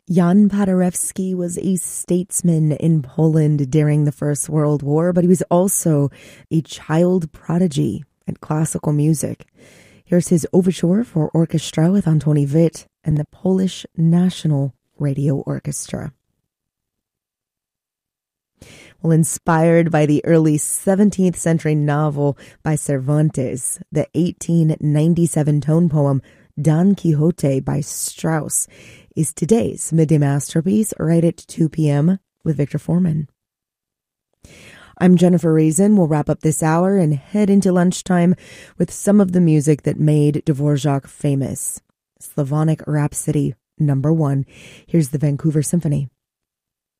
Jan Paderewski was a statesman in Poland during the First World War, but he was also a child prodigy at classical music. Here's his overture for orchestra with Antoni Witt and the Polish National Radio Orchestra. Well, inspired by the early 17th century novel by Cervantes, the 1897 tone poem Don Quixote by Strauss is today's midday masterpiece, right at 2 p.m. with Victor Foreman. I'm Jennifer Reason. We'll wrap up this hour and head into lunchtime with some of the music that made Dvorak famous. Slavonic Rhapsody, number 1. Here's the Vancouver Symphony.